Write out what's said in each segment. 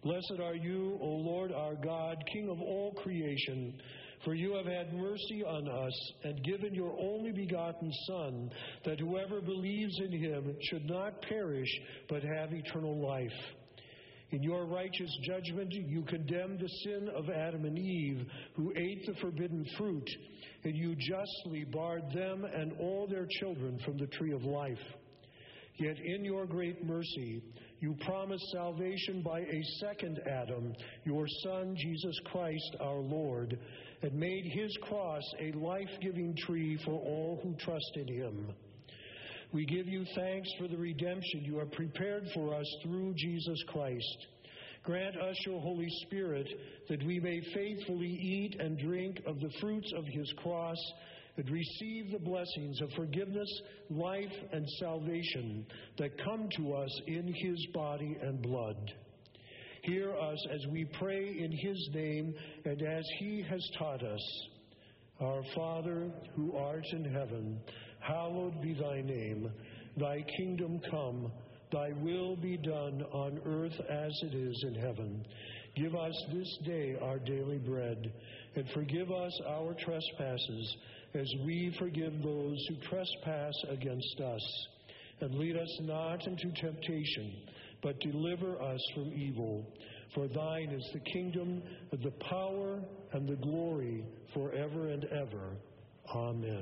Blessed are you, O Lord our God, King of all creation, for you have had mercy on us and given your only begotten Son, that whoever believes in him should not perish, but have eternal life. In your righteous judgment, you condemned the sin of Adam and Eve, who ate the forbidden fruit, and you justly barred them and all their children from the tree of life. Yet in your great mercy, you promised salvation by a second Adam, your Son, Jesus Christ our Lord, and made his cross a life-giving tree for all who trust in him. We give you thanks for the redemption you have prepared for us through Jesus Christ. Grant us your Holy Spirit, that we may faithfully eat and drink of the fruits of his cross, and receive the blessings of forgiveness, life, and salvation that come to us in his body and blood. Hear us as we pray in his name and as he has taught us. Our Father, who art in heaven, hallowed be thy name. Thy kingdom come, thy will be done on earth as it is in heaven. Give us this day our daily bread, and forgive us our trespasses, as we forgive those who trespass against us. And lead us not into temptation, but deliver us from evil. For thine is the kingdom, the power, and the glory forever and ever. Amen.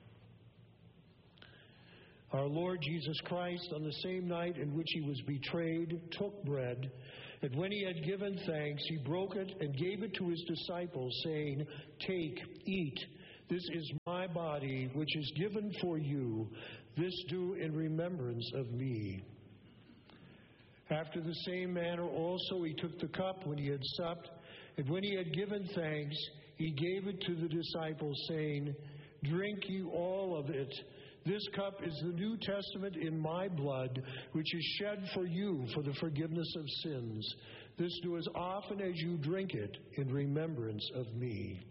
Our Lord Jesus Christ, on the same night in which he was betrayed, took bread, and when he had given thanks, he broke it and gave it to his disciples, saying, "Take, eat. This is my body, which is given for you. This do in remembrance of me." After the same manner also he took the cup when he had supped, and when he had given thanks, he gave it to the disciples, saying, "Drink ye all of it. This cup is the New Testament in my blood, which is shed for you for the forgiveness of sins. This do as often as you drink it in remembrance of me."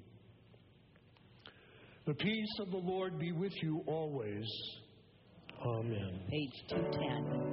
The peace of the Lord be with you always. Amen. Page 210.